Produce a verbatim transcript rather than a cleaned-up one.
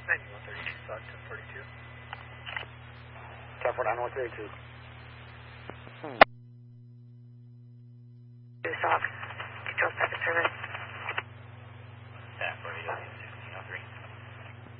ninety-one thirty-two, South ten forty-two. ten four nine one thirty-two. Soft, control second service.